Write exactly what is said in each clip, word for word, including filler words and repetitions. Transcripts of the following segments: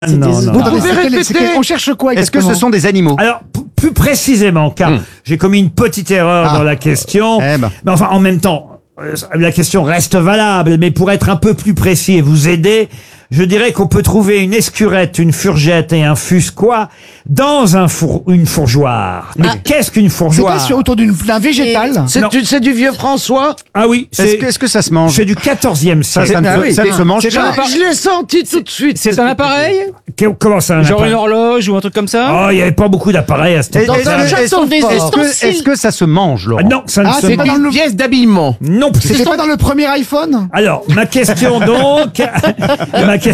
Non, non, Vous non. pouvez répéter. On cherche quoi Est-ce que exactement ce sont des animaux? Alors, p- plus précisément, car j'ai commis une petite erreur Ah. dans la question. Eh ben. Mais enfin, en même temps, euh, la question reste valable. Mais pour être un peu plus précis et vous aider, je dirais qu'on peut trouver une escurette, une furgette et un fusquois dans un four, une fourgeoire. Mais qu'est-ce qu'une C'est fourgeoire pas sur- autour d'une- d'un végétal. C'est Non. du, c'est du vieux François. Ah oui, Est-ce c'est que, est-ce que ça se mange? c'est du quatorzième Ça, siècle. ça, ne Ah se- oui, ça ne c'est se mange c'est pas. un- Je l'ai senti tout de suite. C'est un appareil? Que- Comment ça un Genre appareil une horloge ou un truc comme ça? Oh, il n'y avait pas beaucoup d'appareils à cette Est- époque. Est-ce un que- château est-ce que- fort. est-ce que- est-ce que ça se mange, Laurent? Ah non, ça ne Ah, se c'est pas mange. dans le... Pièce d'habillement. Non plus. C'était pas dans le premier iPhone. Alors, ma question donc... ma que-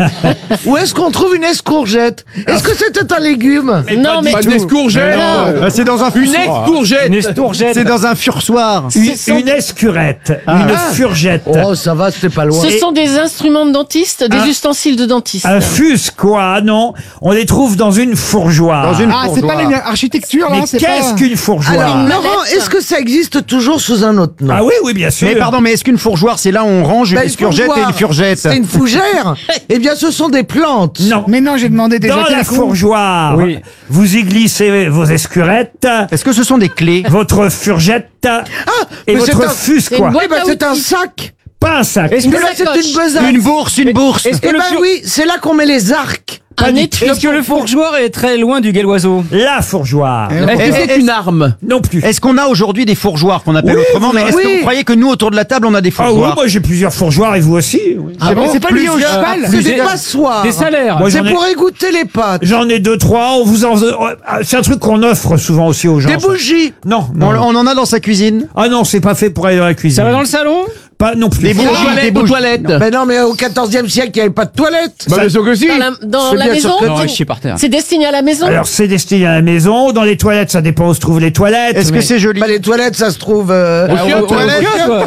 Où est-ce qu'on trouve une escourgette? Est-ce que c'était un légume? Non, mais Pas une escourgette. Ah, c'est dans un Une fursoir. escourgette. Une escourgette. C'est dans un fursoir. Une, une escurette, une furgette, Oh, ça va, c'était pas loin. ce sont des instruments de dentiste, des Ah. ustensiles de dentiste. un fusquois, non. On les trouve dans une fourgeoire. Dans une Ah, c'est pas fourgeoire. l'architecture, Mais là. C'est qu'est-ce pas... qu'une fourgeoire Alors, une Laurent, mallette. est-ce que ça existe toujours sous un autre nom? Ah oui, oui, bien sûr. Mais pardon, mais est-ce qu'une fourgeoire, c'est là où on range une Bah, une escourgette et fourgeoire, une furgette? C'est une fougère. Eh bien, ce sont des plantes. Non. Mais non, j'ai demandé déjà. Dans quelle la con. fourgeoire, Oui. vous y glissez vos escurettes, Est-ce que ce sont des clés? votre furgette Ah, et mais c'est votre un- fusquois. C'est Eh ben, à c'est un outils. sac. Pas un sac. Est-ce que Mais là, c'est sacoche. une besace. Une bourse, une bourse. Est-ce que Eh le ben fur- oui, c'est là qu'on met les arcs. Un étui. Est-ce que le fourgeoir est très loin du galloiseau? La fourgeoire. Est-ce que Eh, c'est eh, une arme? Non plus. Est-ce qu'on a aujourd'hui des fourgeoires qu'on appelle Oui, autrement? Mais est-ce oui. que vous croyez que nous, autour de la table, on a des Ah oui, fourgeoires? moi j'ai plusieurs fourgeoires et vous aussi. oui. C'est bon, c'est pas lié au Plusieurs. cheval. C'est des Plusieurs. passoires. Des salaires. Moi, C'est j'en ai- pour égoutter les pâtes. J'en ai deux, trois. On vous en... C'est un truc qu'on offre souvent aussi aux gens. Des ça. bougies. Non, On, non. non. on en a dans sa cuisine? Ah non, c'est pas fait pour aller dans la cuisine. Ça va dans le salon? Pas non plus. Des bougies, des bougies. Mais non, mais au quatorzième siècle, il n'y avait pas de toilettes. Bah, bien sûr que si. Dans la, dans C'est la bien maison, sûr que Non, c'est- je suis par terre. c'est destiné à la maison. Alors c'est destiné à la maison. Dans les toilettes, ça dépend où se trouvent les toilettes. Est-ce que c'est joli? Bah, les toilettes, ça se trouve. euh, Ah, aux aux toilettes. kiosques, quoi.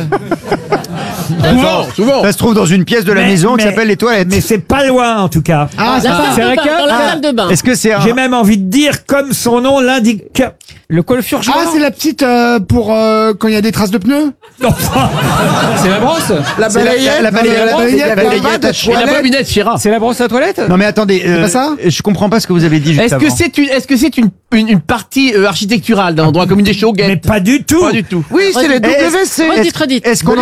Souvent, souvent. Ça se trouve dans une pièce de la Mais- maison mais- qui s'appelle les toilettes. Mais c'est pas loin en tout cas. Ah, la c'est salle ça. c'est de la bain, cave dans la Ah. salle de bain. Est-ce que c'est un... J'ai même envie de dire comme son nom l'indique. Le col fourgeoir? Ah, c'est la petite euh, pour euh, quand il y a des traces de pneus. Non, C'est la brosse? La C'est la- balayette. la balayette, la la balayette, balayette, la balayette balayette à à chien. toilette. Chira. C'est la brosse à toilette? Non mais attendez, euh, pas ça je comprends pas ce que vous avez dit juste Est-ce que avant. c'est une, est-ce que c'est une, une, une partie euh, architecturale dans, dans la commune des mais Chauguettes? pas du tout. Pas du tout. Oui, c'est les Redites. W C. Redites, redites. Est-ce qu'on